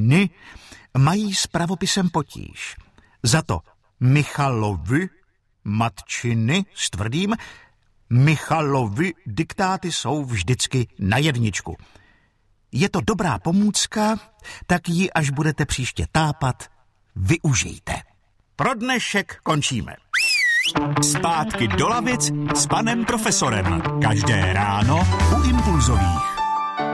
matčiny mají s pravopisem potíž. Za to Michalovi matčiny s tvrdým Michalovi diktáty jsou vždycky na jedničku. Je to dobrá pomůcka, tak ji, až budete příště tápat, využijte. Pro dnešek končíme. Zpátky do lavic s panem profesorem. Každé ráno u Impulzových.